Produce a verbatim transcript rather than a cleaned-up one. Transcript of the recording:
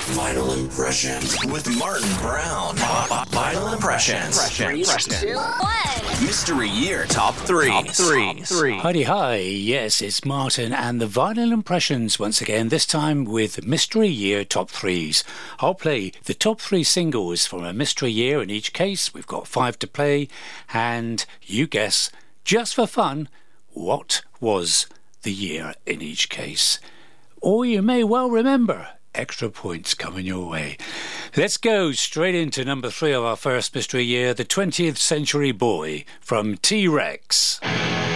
Vinyl Impressions with Martin Brown. Vinyl Impressions. Three, two, one. Mystery Year Top Threes. Top Threes. Three. Heidi hi, yes, it's Martin and the Vinyl Impressions once again, this time with Mystery Year Top Threes. I'll play the top three singles from a mystery year in each case. We've got five to play, and you guess, just for fun, what was the year in each case. Or you may well remember. Extra points coming your way. Let's go straight into number three of our first mystery year, the twentieth Century Boy from T-Rex.